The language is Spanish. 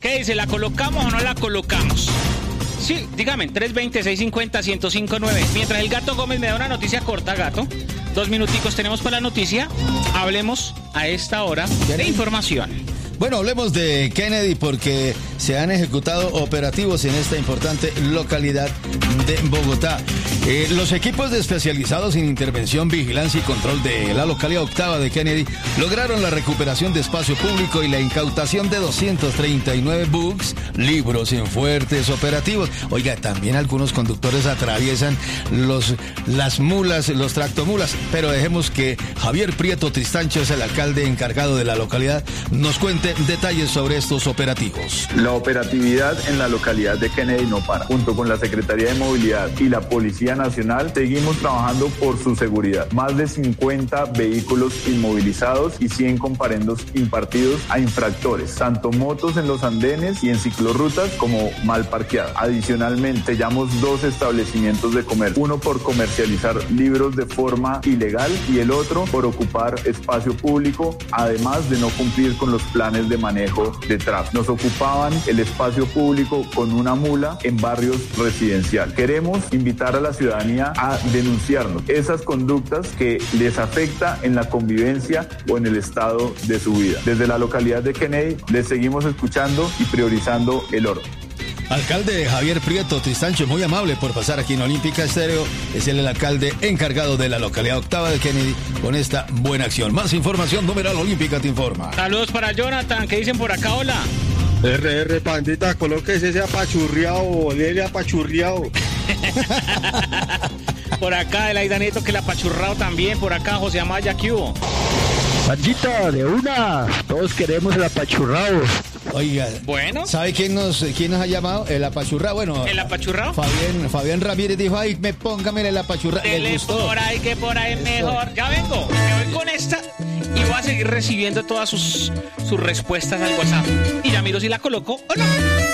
¿Qué dice? ¿La colocamos o no la colocamos? Sí, dígame, 320-650-1059. Mientras el Gato Gómez me da una noticia corta, Gato. 2 minuticos tenemos para la noticia. Hablemos a esta hora de información. Bueno, hablemos de Kennedy porque se han ejecutado operativos en esta importante localidad de Bogotá. Los equipos especializados en intervención, vigilancia y control de la localidad octava de Kennedy lograron la recuperación de espacio público y la incautación de 239 books, libros en fuertes operativos. Oiga, también algunos conductores atraviesan las mulas, los tractomulas, pero dejemos que Javier Prieto Tristancho es el alcalde encargado de la localidad, nos cuente detalles sobre estos operativos. La operatividad en la localidad de Kennedy no para. Junto con la Secretaría de Movilidad y la Policía Nacional, seguimos trabajando por su seguridad. Más de 50 vehículos inmovilizados y 100 comparendos impartidos a infractores, tanto motos en los andenes y en ciclorrutas como mal parqueadas. Adicionalmente, sellamos 2 establecimientos de comercio, uno por comercializar libros de forma ilegal y el otro por ocupar espacio público, además de no cumplir con los planes de manejo de tráfico. Nos ocupaban el espacio público con una mula en barrios residenciales. Queremos invitar a la ciudadanía a denunciarnos esas conductas que les afecta en la convivencia o en el estado de su vida. Desde la localidad de Kennedy les seguimos escuchando y priorizando el orden. Alcalde Javier Prieto Tristancho, muy amable por pasar aquí en Olímpica Estéreo. Es el alcalde encargado de la localidad octava de Kennedy con esta buena acción. Más información, numeral Olímpica te informa. Saludos para Jonathan, ¿qué dicen por acá? Hola. RR, pandita, colóquese ese apachurriado, dele apachurriado. Por acá el Aidaneto que el apachurrado también. Por acá José Amaya, ¿qué hubo? Pandita, de una, todos queremos el apachurrado. Oiga, bueno, ¿sabe quién nos ha llamado? El apachurrado. Bueno, ¿el apachurrado? Fabián Ramírez dijo, ay, póngame el apachurrado. Dele por ahí, que por ahí es mejor. Ya vengo, me voy con esta y voy a seguir recibiendo todas sus respuestas al WhatsApp. Y ya miro si la coloco o no.